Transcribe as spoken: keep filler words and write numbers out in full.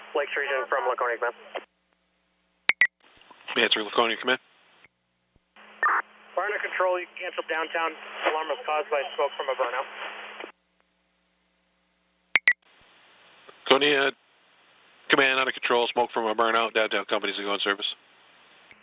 Lake Region from Laconia, command. Answering Laconia, command. Fire under control, you can cancel downtown. Alarm was caused by smoke from a burnout. Laconia, command under control, smoke from a burnout, downtown companies to go in service.